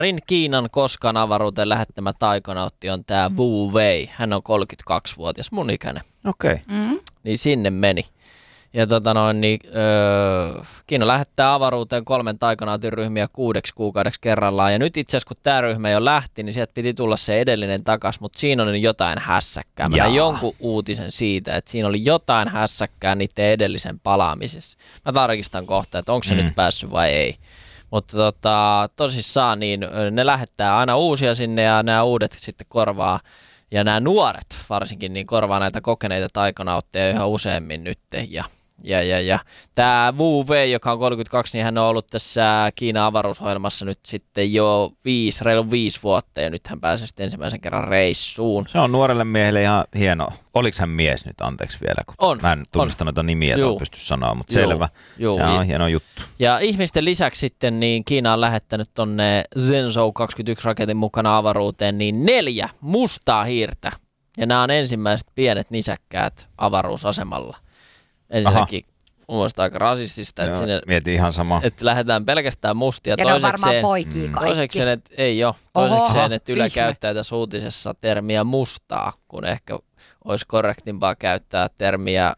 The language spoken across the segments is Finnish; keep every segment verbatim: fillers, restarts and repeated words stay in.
Kiinan koskaan avaruuteen lähettämä taikonautti on tää Wu Wei. Hän on kolmekymmentäkaksivuotias, mun ikäinen. Okei. Okay. Mm. Niin sinne meni. Ja tota noin, niin, öö, Kiina lähettää avaruuteen kolmen taikonautin ryhmiä kuudeksi kuukaudeksi kerrallaan. Ja nyt itse asiassa kun tämä ryhmä jo lähti, niin sieltä piti tulla se edellinen takas, mutta siinä oli jotain hässäkkää. Mä näin jonkun uutisen siitä, että siinä oli jotain hässäkkää niiden edellisen palaamisessa. Mä tarkistan kohta, että onko se mm. nyt päässyt vai ei. Mutta tota, tosissaan niin ne lähettää aina uusia sinne ja nämä uudet sitten korvaa. Ja nämä nuoret varsinkin niin korvaa näitä kokeneita taikonautteja yhä useammin nyt. Ja, ja, ja, ja. Tämä Wu Wei, joka on kolmekymmentäkaksi, niin hän on ollut tässä Kiinan avaruusohjelmassa nyt sitten jo viisi, reilu viisi vuotta. Ja nyt hän pääsee sitten ensimmäisen kerran reissuun. Se on nuorelle miehelle ihan hieno. Oliko hän mies nyt, anteeksi vielä? Kun on. Mä en tunnista noita nimiä, että pysty sanoa, mutta Juu. selvä. Juu. Se on hieno juttu. Ja ihmisten lisäksi sitten niin Kiina on lähettänyt tonne Zhenzhou kaksikymmentäyksi raketin mukana avaruuteen niin neljä mustaa hiirtä. Ja nämä on ensimmäiset pienet nisäkkäät avaruusasemalla. Ensinnäkin mun mielestä aika rasistista, että, sinne, mietin ihan sama. että lähdetään pelkästään mustia. Ja ne on varmaan poikia kaikki. Toisekseen, että ei ole. Toisekseen, että Yle käyttää tässä uutisessa termiä mustaa, kun ehkä olisi korrektimpaa käyttää termiä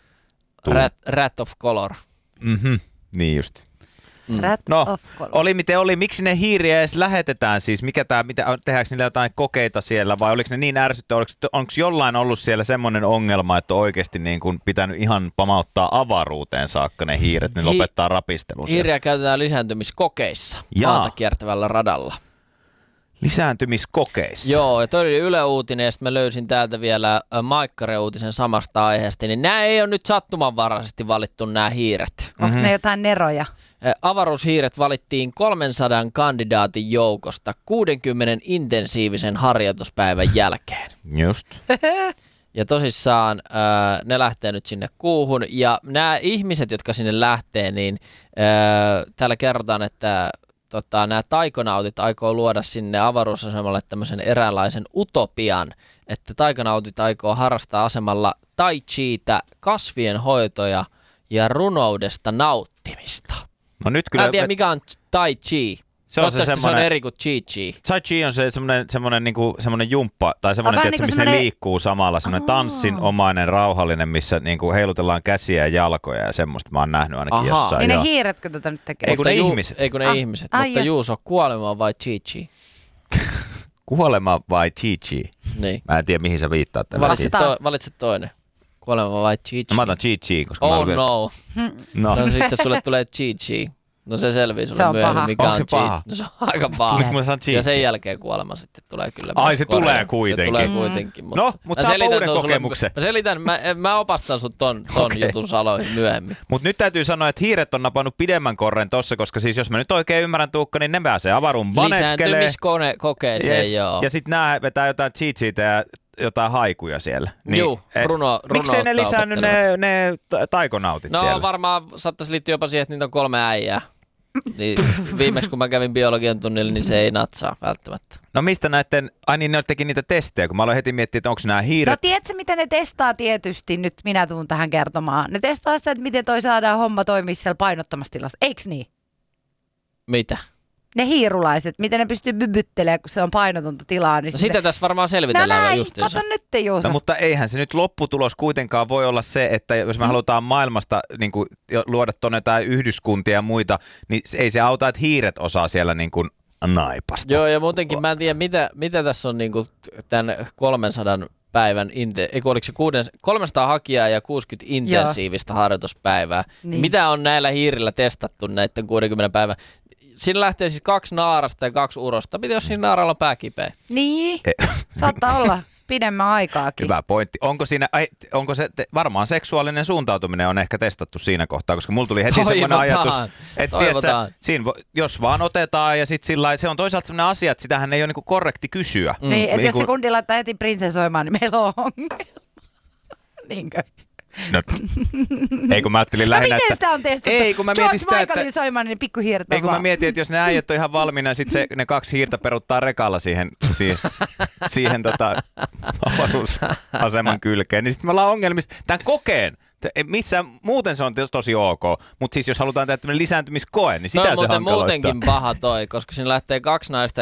rat, rat of color. Mhm, niin just. Mm. Rat no, of color. Oli miten oli. Miksi ne hiiriä edes lähetetään siis? Mikä tää, mitä, tehdäänkö niillä jotain kokeita siellä vai oliko ne niin ärsyttävää? Onko jollain ollut siellä semmoinen ongelma, että on oikeasti niin kuin pitänyt ihan pamauttaa avaruuteen saakka ne hiiret, ne Hi- lopettaa rapistelun siellä? Hiiriä käytetään lisääntymiskokeissa maata kiertävällä radalla. Lisääntymiskokeissa. Joo, ja toi oli Yle Uutinen, ja sitten mä löysin täältä vielä Maikkare-uutisen samasta aiheesta, niin nämä ei ole nyt sattumanvaraisesti valittu nämä hiiret. Onko mm-hmm. ne jotain neroja? Avaruushiiret valittiin kolmensadan kandidaatin joukosta kuudenkymmenen intensiivisen harjoituspäivän jälkeen. Just. Ja tosissaan äh, ne lähtee nyt sinne kuuhun, ja nämä ihmiset, jotka sinne lähtee, niin äh, täällä kerrotaan, että Tota, nämä taikonautit aikoo luoda sinne avaruusasemalle tämmöisen eräänlaisen utopian, että taikonautit aikoo harrastaa asemalla tai chiitä, kasvien hoitoja ja runoudesta nauttimista. No nyt kyllä... Mä en tiedä, mikä on tai chi. Se on, se, semmoinen, se on eri kuin chi-chi. Tai chi on se semmoinen, semmoinen, niinku, semmoinen jumppa, tai semmoinen, tietysti, niinku missä semmoinen... liikkuu samalla, semmoinen tanssinomainen, rauhallinen, missä niinku heilutellaan käsiä ja jalkoja ja semmoista. Mä oon nähnyt ainakin Aha. jossain. Niin ne hiiretkö tätä nyt tekee? Ei kun ne ju- ihmiset. Ei kun ne ah. ihmiset, ah, mutta Juuso, kuolema vai chi-chi? Kuolema vai chi-chi? Niin. Mä en tiedä, mihin sä viittaat. Valitse, to- valitse toinen. Kuolema vai chi-chi? No, mä otan chi-chi, koska oh, mä no. no. No sitten sulle tulee chi-chi. No se selvii sulle myöhemmin, paha. Mikä Onko on se paha? No se on aika paha. Ja sen jälkeen kuolema sitten tulee kyllä. Ai se korjaa. Tulee kuitenkin. Se tulee kuitenkin. Mutta no, mutta saa uuden kokemuksen. Mä selitän, mä, mä opastan sut ton, ton okay. jutun saloihin myöhemmin. Mutta nyt täytyy sanoa, että hiiret on napannut pidemmän korren tossa, koska siis jos mä nyt oikein ymmärrän, Tuukka, niin ne pääsee avaruun vaneskelee. Lisääntymiskokeeseen, yes. joo. Ja sit nää vetää jotain cheat-sheitä ja jotain haikuja siellä. Niin, Juu, runo, miksei ne lisännyt ne, ne taikonautit no, siellä? No varmaan saattaisi liittyä jopa siihen, että niitä on kolme äijää. Niin viimeksi kun mä kävin biologian tunnilla, niin se ei natsaa välttämättä. No mistä näitten, ai niin ne teki niitä testejä, kun mä aloin heti miettiä, että onko nämä hiiret. No tiedätkö mitä ne testaa tietysti, nyt minä tuun tähän kertomaan. Ne testaa sitä, että miten toi saadaan homma toimia siellä painottomassa tilassa, eiks niin? Mitä? Ne hiirulaiset, miten ne pystyy bybyttelemään, kun se on painotonta tilaa. Niin no sitä tässä varmaan selvitellään no justiinsa. Kato nyt, Juuso. No, mutta eihän se nyt lopputulos kuitenkaan voi olla se, että jos me mm. halutaan maailmasta niin kuin, luoda tuonne jotain yhdyskuntia ja muita, niin ei se auta, että hiiret osaa siellä niin kuin naipasta. Joo, ja muutenkin mä en tiedä, mitä, mitä tässä on niin kuin tämän kolmensadan päivän, inte, eikö oliko se kuuden, kolmesataa hakijaa ja kuusikymmentä intensiivistä Joo. harjoituspäivää. Niin. Mitä on näillä hiirillä testattu näiden kuudenkymmenen päivän? Siinä lähtee siis kaksi naarasta ja kaksi urosta. Mitä jos siinä naaralla on pää kipeä? Niin, saattaa olla pidemmän aikaakin. Hyvä pointti. Onko siinä, onko se, varmaan seksuaalinen suuntautuminen on ehkä testattu siinä kohtaa, koska mulla tuli heti Toivotaan. semmoinen ajatus, että tiedätkö, siinä, jos vaan otetaan ja sitten sillä se on toisaalta semmoinen asia, että sitähän ei ole niinku korrekti kysyä. Mm. Niin, että niin jos se kundi laittaa heti prinsessoimaan, niin meillä on ongelma. Niinkö? No, ei kun mä ajattelin lähinnä, no, miten että... sitä on testattu? Ei kun mä mietin sitä, että... George Michaelin niin pikkuhiiret on Ei kun mä mietin, että jos ne äijät on ihan valmiina ja sitten ne kaksi hiirtä peruttaa rekalla siihen, siihen, siihen tota, avaruusaseman kylkeen, niin sitten me ollaan ongelmissa. Tämän kokeen, Missä, muuten se on tosi ok, mutta siis jos halutaan tehdä tämmöinen lisääntymiskoe, niin sitä no, se muuten hankaloittaa. muutenkin paha toi, koska siinä lähtee kaksi naista